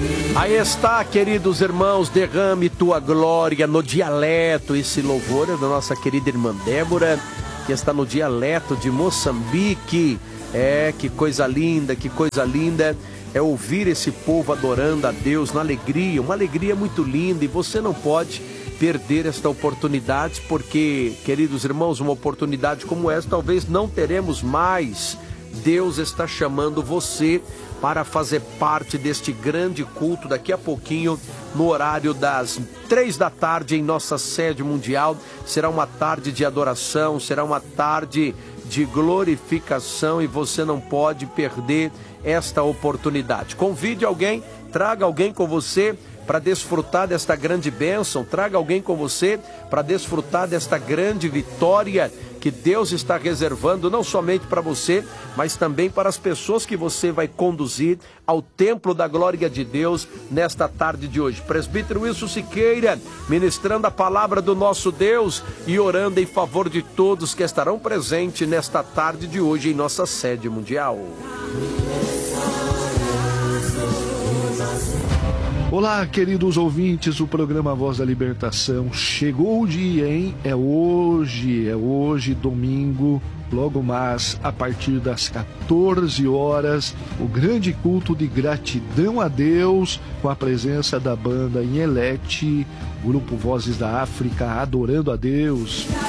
Aí está, queridos irmãos, derrame tua glória no dialeto. Esse louvor é da nossa querida irmã Débora, que está no dialeto de Moçambique. Que coisa linda, que coisa linda. É ouvir esse povo adorando a Deus na alegria, uma alegria muito linda. E você não pode perder esta oportunidade, porque, queridos irmãos, uma oportunidade como essa talvez não teremos mais. Deus está chamando você para fazer parte deste grande culto daqui a pouquinho, no horário das 3 da tarde em nossa sede mundial. Será uma tarde de adoração, será uma tarde de glorificação e você não pode perder esta oportunidade. Convide alguém, traga alguém com você para desfrutar desta grande bênção, traga alguém com você para desfrutar desta grande vitória que Deus está reservando não somente para você, mas também para as pessoas que você vai conduzir ao templo da glória de Deus nesta tarde de hoje. Presbítero Wilson Siqueira, ministrando a palavra do nosso Deus e orando em favor de todos que estarão presentes nesta tarde de hoje em nossa sede mundial. Olá, queridos ouvintes, o programa Voz da Libertação. Chegou o dia, hein? É hoje, domingo, logo mais, a partir das 14 horas, o grande culto de gratidão a Deus, com a presença da banda Inhelete, grupo Vozes da África, adorando a Deus.